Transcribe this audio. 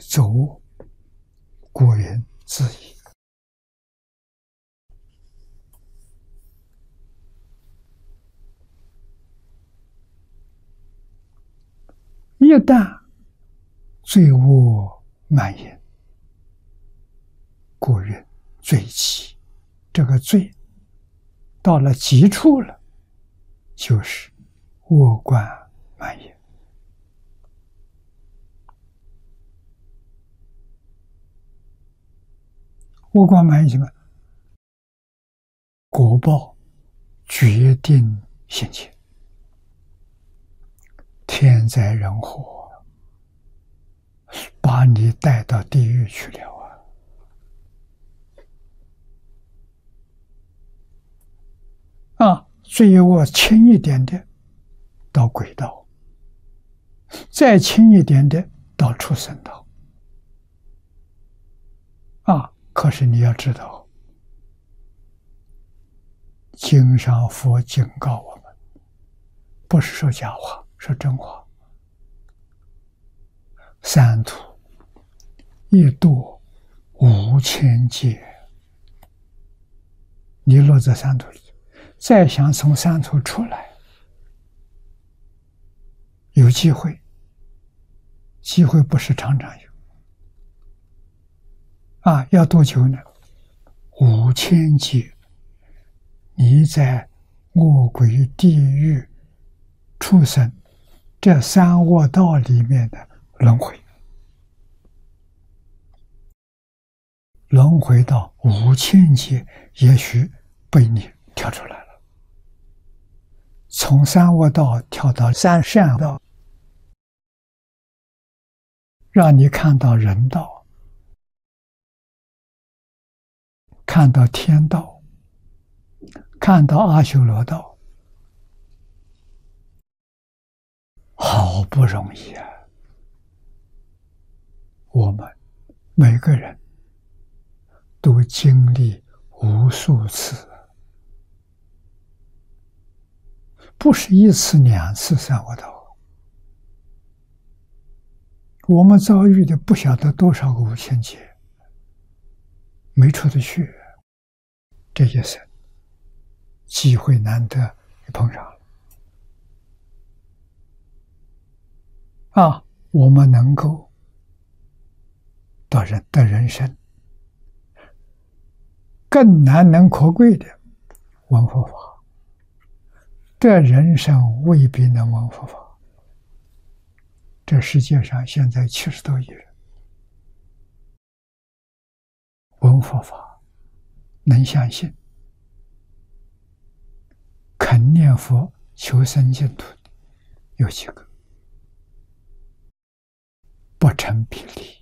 走古人之意。一旦罪恶蔓延，故曰罪极。这个罪到了极处了，就是恶贯满盈。恶贯满盈什么？果报决定现前，天灾人祸，把你带到地狱去了罪恶轻一点的到鬼道，再轻一点的到畜生道。可是你要知道，经上佛警告我们，不是说假话，说真话。三途一堕5000劫，你落在三途里，再想从三途出来，有机会，机会不是常常有。要多久呢？5000劫，你在恶鬼、地狱、畜生这三恶道里面的轮回，轮回到5000劫，也许被你跳出来了，从三恶道跳到三善道，让你看到人道，看到天道，看到阿修罗道，好不容易啊！我们每个人都经历无数次，不是一次两次三恶道，我们遭遇的不晓得多少个5000劫，没出得去。这一生机会难得碰上了我们能够得人生，更难能可贵的闻佛法，这人生未必能闻佛法。这世界上现在70多亿人闻佛法，能相信，肯念佛求生净土的有几个？不成比例。